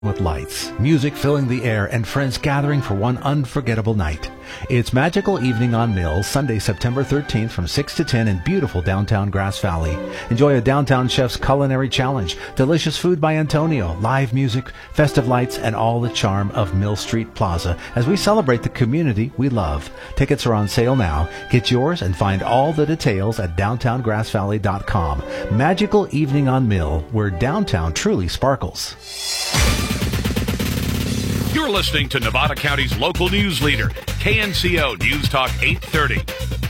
with lights, music filling the air, and friends gathering for one unforgettable night. It's Magical Evening on Mill, Sunday, September 13th from 6 to 10 in beautiful downtown Grass Valley. Enjoy a downtown chef's culinary challenge, delicious food by Antonio, live music, festive lights, and all the charm of Mill Street Plaza as we celebrate the community we love. Tickets are on sale now. Get yours and find all the details at downtowngrassvalley.com. Magical Evening on Mill, where downtown truly sparkles. You're listening to Nevada County's local news leader, KNCO News Talk 830.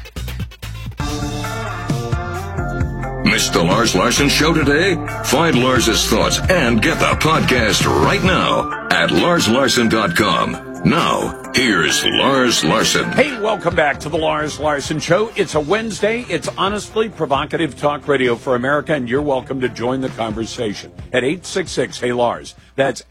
Missed the Lars Larson Show today? Find Lars's thoughts and get the podcast right now at larslarson.com. Now, here's Lars Larson. Hey, welcome back to the Lars Larson Show. It's a Wednesday. It's honestly provocative talk radio for America, and you're welcome to join the conversation at 866-HEY-LARS. That's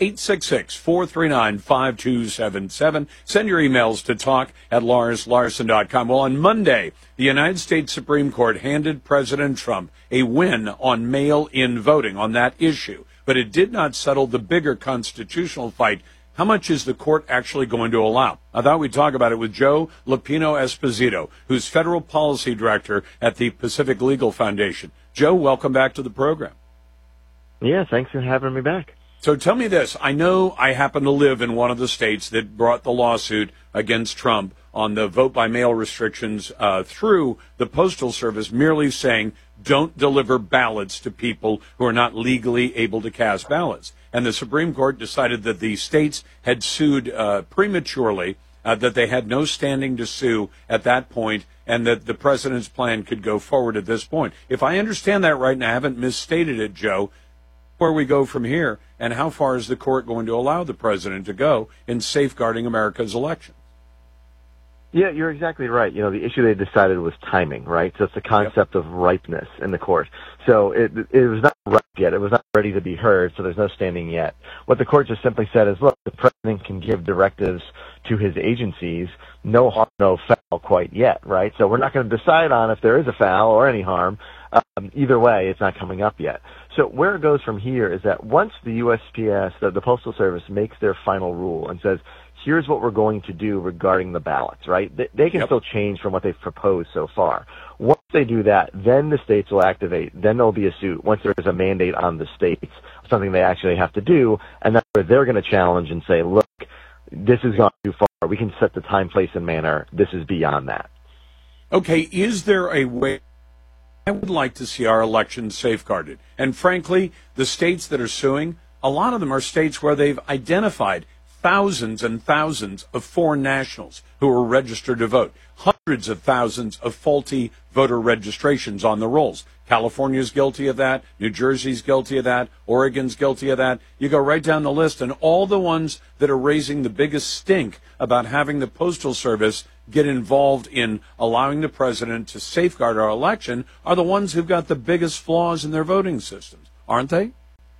866-439-5277. Send your emails to talk@larslarson.com. Well, on Monday, the United States Supreme Court handed President Trump a win on mail-in voting on that issue, but it did not settle the bigger constitutional fight. How much is the court actually going to allow? I thought we'd talk about it with Joe Lupino Esposito, who's federal policy director at the Pacific Legal Foundation. Joe, welcome back to the program. Yeah, thanks for having me back. So tell me this. I know I happen to live in one of the states that brought the lawsuit against Trump on the vote-by-mail restrictions through the Postal Service, merely saying don't deliver ballots to people who are not legally able to cast ballots. And the Supreme Court decided that the states had sued prematurely, that they had no standing to sue at that point, and that the president's plan could go forward at this point. If I understand that right, and I haven't misstated it, Joe, where we go from here, and how far is the court going to allow the president to go in safeguarding America's elections? Yeah, you're exactly right. You know, the issue they decided was timing, right? So it's the concept of ripeness in the court. So it was not ripe yet. It was not ready to be heard, so there's no standing yet. What the court just simply said is, look, the president can give directives to his agencies, no harm, no foul quite yet, right? So we're not going to decide on if there is a foul or any harm. Either way, it's not coming up yet. So where it goes from here is that once the USPS, the Postal Service, makes their final rule and says, here's what we're going to do regarding the ballots, right? They can still change from what they've proposed so far. Once they do that, then the states will activate. Then there'll be a suit once there is a mandate on the states, something they actually have to do, and that's where they're going to challenge and say, look, this has gone too far. We can set the time, place, and manner. This is beyond that. Okay, is there a way? I would like to see our elections safeguarded. And frankly, the states that are suing, a lot of them are states where they've identified thousands and thousands of foreign nationals who are registered to vote, hundreds of thousands of faulty voter registrations on the rolls. California's guilty of that. New Jersey's guilty of that. Oregon's guilty of that. You go right down the list, and all the ones that are raising the biggest stink about having the Postal Service get involved in allowing the president to safeguard our election are the ones who've got the biggest flaws in their voting systems, aren't they?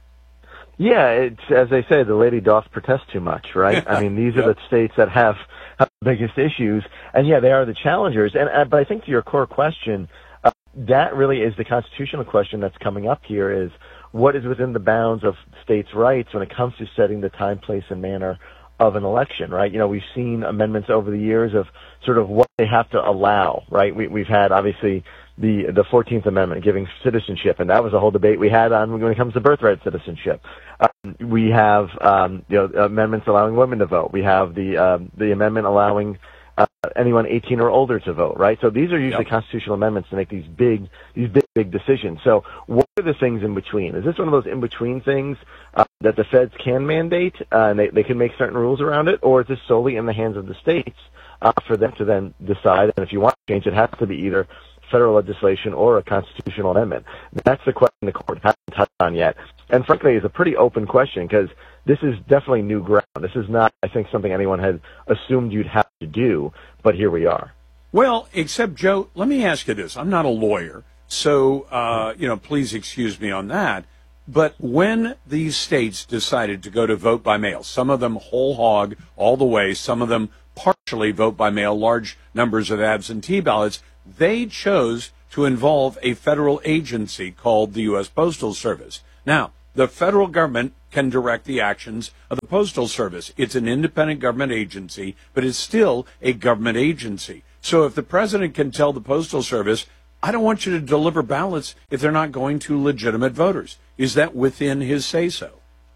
Yeah, it's, as they say, the lady doth protest too much, right? I mean, these are the states that have the biggest issues, and yeah, they are the challengers. But I think to your core question, that really is the constitutional question that's coming up here: is what is within the bounds of states' rights when it comes to setting the time, place, and manner of an election, right? You know, we've seen amendments over the years of sort of what they have to allow, right? We've had, obviously, the 14th Amendment giving citizenship, and that was a whole debate we had on when it comes to birthright citizenship. We have, amendments allowing women to vote. We have the amendment allowing anyone 18 or older to vote, right? So these are usually constitutional amendments to make these big decisions. So what are the things in between? Is this one of those in-between things that the feds can mandate and they can make certain rules around it, or is this solely in the hands of the states for them to then decide? And if you want to change, it has to be either federal legislation or a constitutional amendment. That's the question the court hasn't touched on yet. And frankly, it's a pretty open question because this is definitely new ground. This is not, I think, something anyone had assumed you'd have to do, but here we are. Well, except, Joe, let me ask you this. I'm not a lawyer, so, please excuse me on that. But when these states decided to go to vote by mail, some of them whole hog all the way, some of them partially vote by mail, large numbers of absentee ballots, they chose to involve a federal agency called the U.S. Postal Service. Now, The federal government can direct the actions of the Postal Service. It's an independent government agency, but it's still a government agency. So if the president can tell the Postal Service, I don't want you to deliver ballots if they're not going to legitimate voters, is that within his say-so?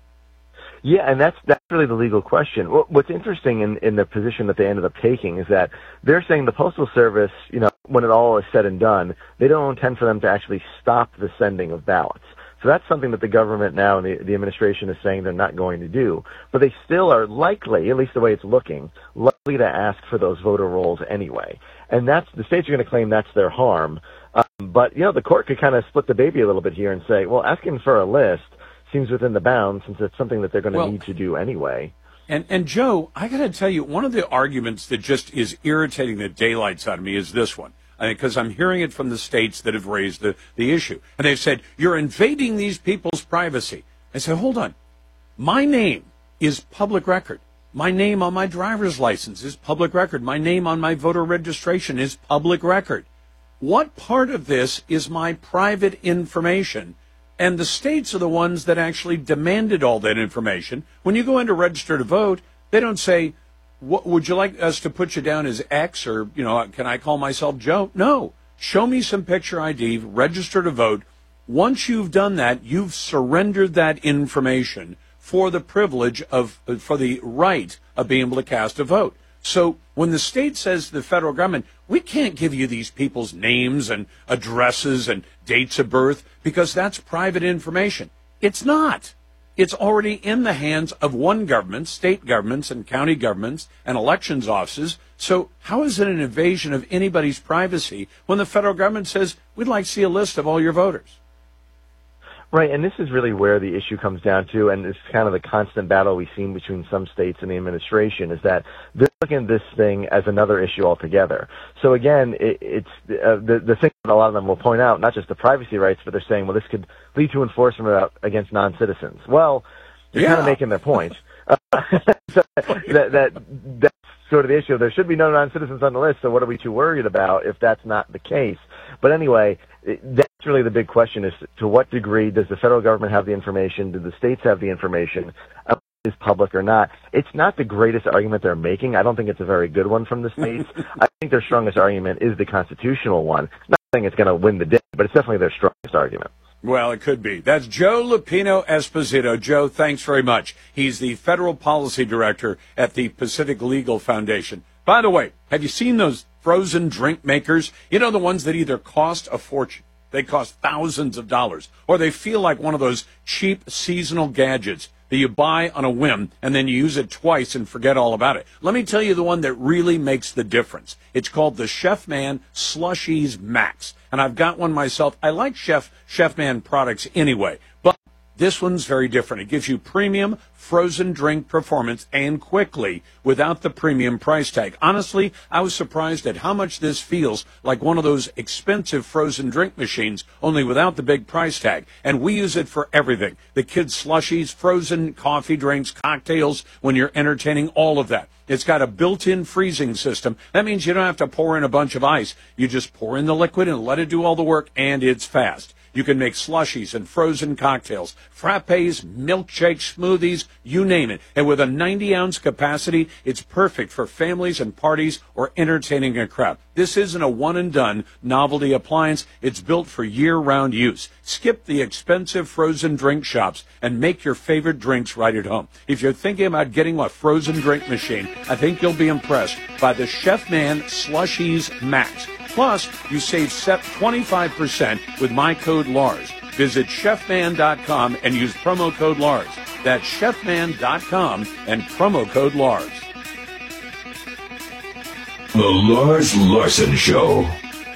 Yeah, and that's really the legal question. What's interesting in the position that they ended up taking is that they're saying the Postal Service, when it all is said and done, they don't intend for them to actually stop the sending of ballots. So that's something that the government now and the administration is saying they're not going to do. But they still are likely, at least the way it's looking, likely to ask for those voter rolls anyway. And the states are going to claim that's their harm. But the court could kind of split the baby a little bit here and say, well, asking for a list seems within the bounds since it's something that they're going to need to do anyway. And Joe, I got to tell you, one of the arguments that just is irritating the daylights out of me is this one. Because I'm hearing it from the states that have raised the issue. And they've said, you're invading these people's privacy. I said, hold on. My name is public record. My name on my driver's license is public record. My name on my voter registration is public record. What part of this is my private information? And the states are the ones that actually demanded all that information. When you go in to register to vote, they don't say, would you like us to put you down as X or, can I call myself Joe? No. Show me some picture ID, register to vote. Once you've done that, you've surrendered that information for the for the right of being able to cast a vote. So when the state says to the federal government, we can't give you these people's names and addresses and dates of birth because that's private information. It's not. It's already in the hands of one government, state governments and county governments and elections offices. So how is it an invasion of anybody's privacy when the federal government says, we'd like to see a list of all your voters? Right, and this is really where the issue comes down to, and it's kind of the constant battle we've seen between some states and the administration, is that they're looking at this thing as another issue altogether. So again, it's the thing that a lot of them will point out, not just the privacy rights, but they're saying, well, this could lead to enforcement against non-citizens. Well, they're kind of making their point. So that's sort of the issue. There should be no non-citizens on the list, so what are we too worried about if that's not the case? But anyway, that's really the big question, is to what degree does the federal government have the information? Do the states have the information? Is public or not? It's not the greatest argument they're making. I don't think it's a very good one from the states. I think their strongest argument is the constitutional one. Not saying it's going to win the day, but it's definitely their strongest argument. Well, it could be. That's Joe Lupino Esposito. Joe, thanks very much. He's the Federal Policy Director at the Pacific Legal Foundation. By the way, have you seen those frozen drink makers? You know, the ones that either cost a fortune, they cost thousands of dollars, or they feel like one of those cheap seasonal gadgets that you buy on a whim and then you use it twice and forget all about it. Let me tell you the one that really makes the difference. It's called the Chefman Slushies Max. And I've got one myself. I like Chefman products anyway, but this one's very different. It gives you premium frozen drink performance and quickly without the premium price tag. Honestly, I was surprised at how much this feels like one of those expensive frozen drink machines, only without the big price tag. And we use it for everything. The kids' slushies, frozen coffee drinks, cocktails, when you're entertaining, all of that. It's got a built-in freezing system. That means you don't have to pour in a bunch of ice. You just pour in the liquid and let it do all the work, and it's fast. You can make slushies and frozen cocktails, frappes, milkshakes, smoothies, you name it. And with a 90-ounce capacity, it's perfect for families and parties or entertaining a crowd. This isn't a one-and-done novelty appliance. It's built for year-round use. Skip the expensive frozen drink shops and make your favorite drinks right at home. If you're thinking about getting a frozen drink machine, I think you'll be impressed by the Chefman Slushies Max. Plus, you save 25% with my code Lars. Visit chefman.com and use promo code Lars. That's chefman.com and promo code Lars. The Lars Larson Show.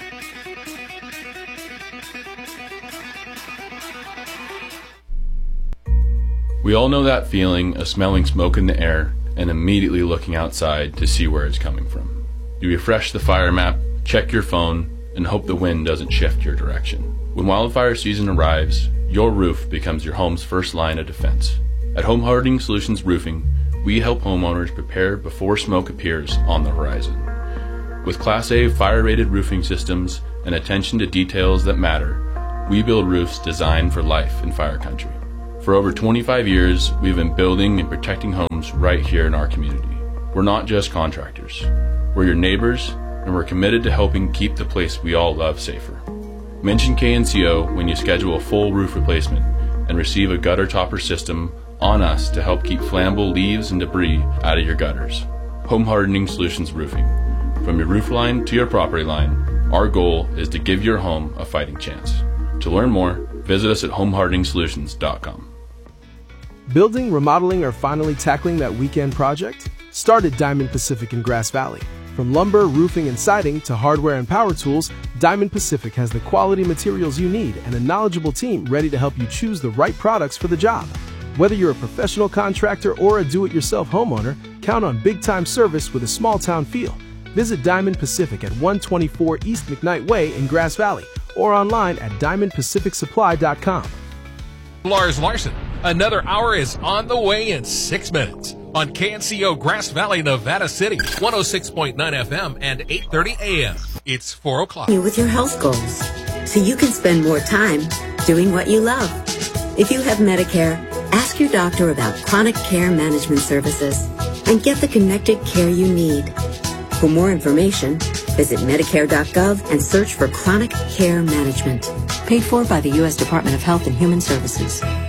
We all know that feeling of smelling smoke in the air and immediately looking outside to see where it's coming from. You refresh the fire map, check your phone, and hope the wind doesn't shift your direction. When wildfire season arrives, your roof becomes your home's first line of defense. At Home Hardening Solutions Roofing, we help homeowners prepare before smoke appears on the horizon. With Class A fire-rated roofing systems and attention to details that matter, we build roofs designed for life in fire country. For over 25 years, we've been building and protecting homes right here in our community. We're not just contractors. We're your neighbors, and we're committed to helping keep the place we all love safer. Mention KNCO when you schedule a full roof replacement and receive a gutter topper system on us to help keep flammable leaves and debris out of your gutters. Home Hardening Solutions Roofing. From your roof line to your property line, our goal is to give your home a fighting chance. To learn more, visit us at homehardeningsolutions.com. Building, remodeling, or finally tackling that weekend project? Start at Diamond Pacific in Grass Valley. From lumber, roofing, and siding to hardware and power tools, Diamond Pacific has the quality materials you need and a knowledgeable team ready to help you choose the right products for the job. Whether you're a professional contractor or a do-it-yourself homeowner, count on big-time service with a small-town feel. Visit Diamond Pacific at 124 East McKnight Way in Grass Valley or online at diamondpacificsupply.com. Lars Larson, another hour is on the way in 6 minutes on KNCO Grass Valley, Nevada City, 106.9 FM and 8:30 AM. It's 4 o'clock. With your health goals, so you can spend more time doing what you love. If you have Medicare, ask your doctor about chronic care management services and get the connected care you need. For more information, visit Medicare.gov and search for chronic care management. Paid for by the U.S. Department of Health and Human Services.